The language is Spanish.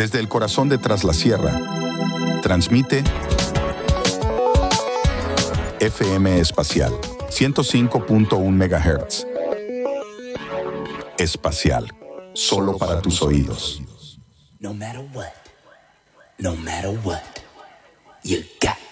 Desde el corazón de Tras la Sierra, transmite FM Espacial, 105.1 MHz. Espacial, solo para tus oídos. No matter what, you got